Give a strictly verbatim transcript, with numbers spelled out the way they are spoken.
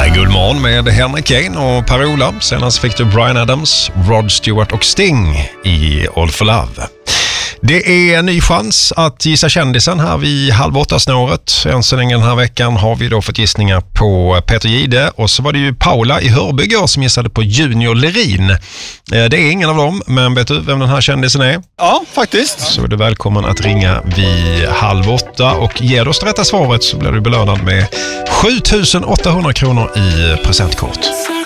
är Guldmorgon med Henrik Kane och Per-Ola. Senast fick du Bryan Adams, Rod Stewart och Sting i All for Love. Det är en ny chans att gissa kändisen här vid halv åtta snåret. Än så länge den här veckan har vi då fått gissningar på Peter Gide, och så var det ju Paula i Hörby som gissade på Junior Lerin. Det är ingen av dem, men vet du vem den här kändisen är? Ja, faktiskt. Så är du välkommen att ringa vid halv åtta, och ger oss det rätta svaret så blir du belönad med sju tusen åttahundra kronor i presentkort.